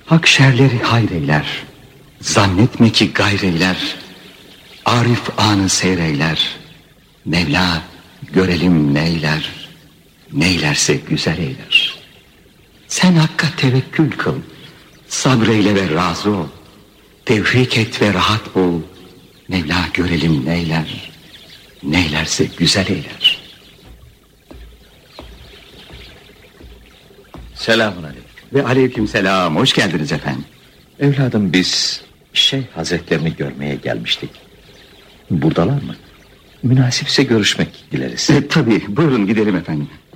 Hak şerleri hayreyler, zannetme ki gayreyler. Arif anı seyreyler, Mevla görelim neyler, neylerse güzel eyler. Sen Hakk'a tevekkül kıl, sabreyle ve razı ol. Tevfik et ve rahat bul, Mevla görelim neyler, neylerse güzel eyler. Selamun aleyküm. Ve aleyküm selam, hoş geldiniz efendim. Evladım, biz Şeyh Hazretlerini görmeye gelmiştik. Buradalar mı? Münasipse görüşmek dileriz. Tabii, buyurun gidelim efendim.